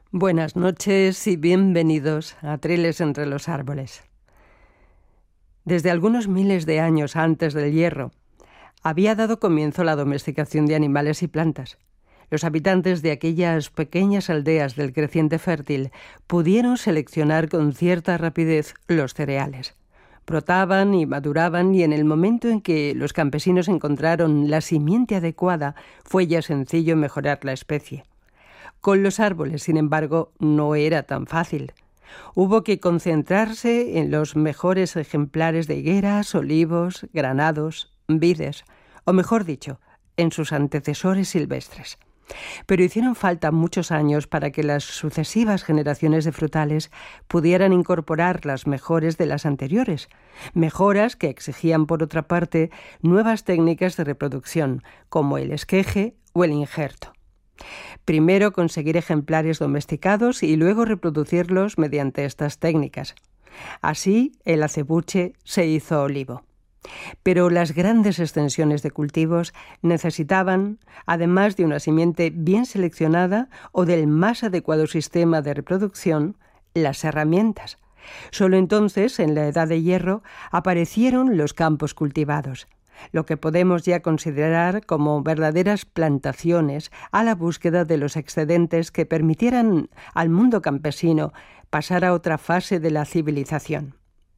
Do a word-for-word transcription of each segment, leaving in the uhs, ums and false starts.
Buenas noches y bienvenidos a Triles entre los árboles. Desde algunos miles de años antes del hierro, había dado comienzo la domesticación de animales y plantas. Los habitantes de aquellas pequeñas aldeas del creciente fértil pudieron seleccionar con cierta rapidez los cereales. Brotaban y maduraban, y en el momento en que los campesinos encontraron la simiente adecuada, fue ya sencillo mejorar la especie. Con los árboles, sin embargo, no era tan fácil. Hubo que concentrarse en los mejores ejemplares de higueras, olivos, granados, vides, o mejor dicho, en sus antecesores silvestres. Pero hicieron falta muchos años para que las sucesivas generaciones de frutales pudieran incorporar las mejores de las anteriores, mejoras que exigían, por otra parte, nuevas técnicas de reproducción, como el esqueje o el injerto. Primero conseguir ejemplares domesticados y luego reproducirlos mediante estas técnicas. Así, el acebuche se hizo olivo. Pero las grandes extensiones de cultivos necesitaban, además de una simiente bien seleccionada o del más adecuado sistema de reproducción, las herramientas. Solo entonces, en la Edad de Hierro, aparecieron los campos cultivados, lo que podemos ya considerar como verdaderas plantaciones a la búsqueda de los excedentes que permitieran al mundo campesino pasar a otra fase de la civilización.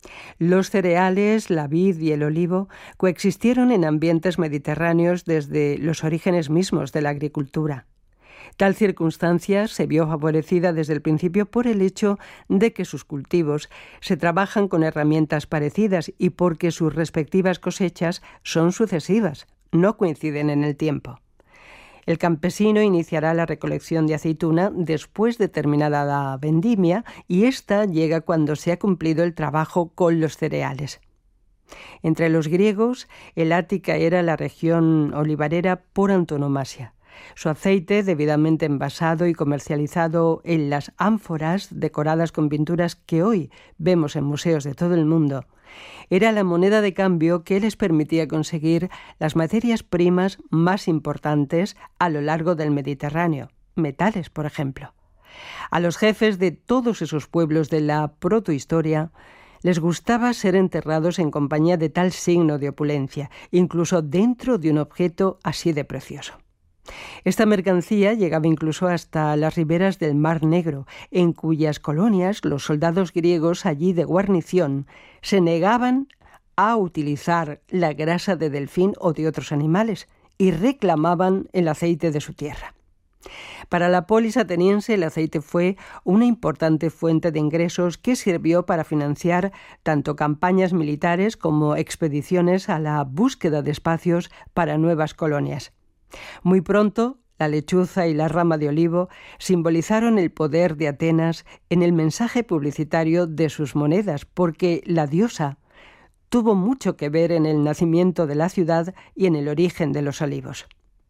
Los cereales, la vid y el olivo coexistieron en ambientes mediterráneos desde los orígenes mismos de la agricultura. Tal circunstancia se vio favorecida desde el principio por el hecho de que sus cultivos se trabajan con herramientas parecidas y porque sus respectivas cosechas son sucesivas, no coinciden en el tiempo. El campesino iniciará la recolección de aceituna después de terminada la vendimia, y ésta llega cuando se ha cumplido el trabajo con los cereales. Entre los griegos, el Ática era la región olivarera por antonomasia. Su aceite, debidamente envasado y comercializado en las ánforas decoradas con pinturas que hoy vemos en museos de todo el mundo, era la moneda de cambio que les permitía conseguir las materias primas más importantes a lo largo del Mediterráneo, metales, por ejemplo. A los jefes de todos esos pueblos de la protohistoria les gustaba ser enterrados en compañía de tal signo de opulencia, incluso dentro de un objeto así de precioso. Esta mercancía llegaba incluso hasta las riberas del Mar Negro, en cuyas colonias los soldados griegos allí de guarnición se negaban a utilizar la grasa de delfín o de otros animales y reclamaban el aceite de su tierra. Para la polis ateniense el aceite fue una importante fuente de ingresos que sirvió para financiar tanto campañas militares como expediciones a la búsqueda de espacios para nuevas colonias. Muy pronto, la lechuza y la rama de olivo simbolizaron el poder de Atenas en el mensaje publicitario de sus monedas, porque la diosa tuvo mucho que ver en el nacimiento de la ciudad y en el origen de los olivos.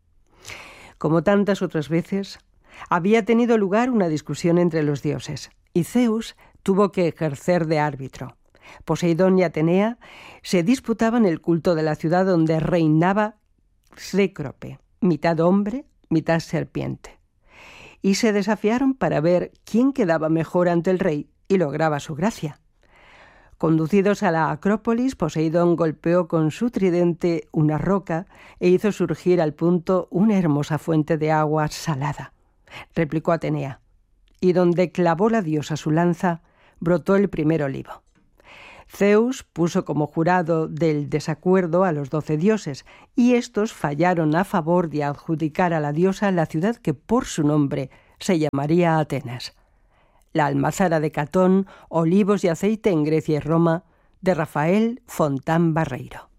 Como tantas otras veces, había tenido lugar una discusión entre los dioses, y Zeus tuvo que ejercer de árbitro. Poseidón y Atenea se disputaban el culto de la ciudad donde reinaba Cécrope, mitad hombre, mitad serpiente, y se desafiaron para ver quién quedaba mejor ante el rey y lograba su gracia. Conducidos a la Acrópolis, Poseidón golpeó con su tridente una roca e hizo surgir al punto una hermosa fuente de agua salada. Replicó Atenea, y donde clavó la diosa su lanza, brotó el primer olivo. Zeus puso como jurado del desacuerdo a los doce dioses, y estos fallaron a favor de adjudicar a la diosa la ciudad que por su nombre se llamaría Atenas. La almazara de Catón, olivos y aceite en Grecia y Roma, de Rafael Fontán Barreiro.